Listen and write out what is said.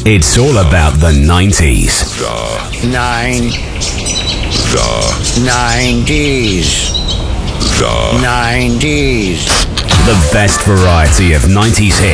It's all about the 90s. The 90s. The best variety of 90s hits.